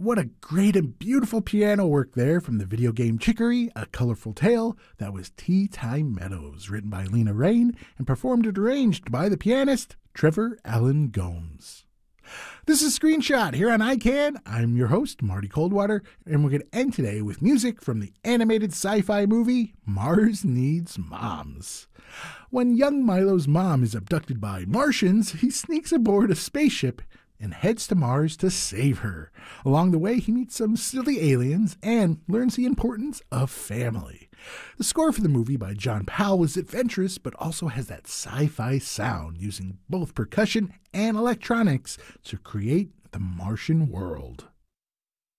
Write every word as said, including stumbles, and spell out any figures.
what a great and beautiful piano work there from the video game Chicory, A Colorful Tale. That was Tea Time Meadows, written by Lena Raine and performed and arranged by the pianist Trevor Allen Gomes. This is Screenshot here on I CAN. I'm your host, Marty Coldwater, and we're going to end today with music from the animated sci-fi movie Mars Needs Moms. When young Milo's mom is abducted by Martians, he sneaks aboard a spaceship and heads to Mars to save her. Along the way, he meets some silly aliens and learns the importance of family. The score for the movie by John Powell is adventurous, but also has that sci-fi sound, using both percussion and electronics to create the Martian world.